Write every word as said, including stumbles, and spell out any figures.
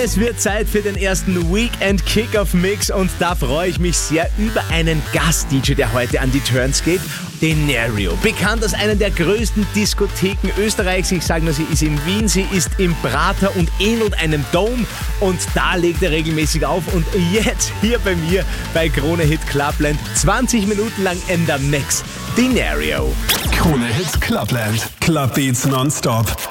Es wird Zeit für den ersten Weekend Kick-Off-Mix und da freue ich mich sehr über einen Gast-D J, der heute an die Turns geht. Denario, bekannt als einer der größten Diskotheken Österreichs. Ich sage nur, sie ist in Wien, sie ist im Prater und ähnelt einem Dome und da legt er regelmäßig auf. Und jetzt hier bei mir bei Krone Hit Clubland zwanzig Minuten lang in der Mix. Denario. Krone Hit Clubland. Clubbeats nonstop.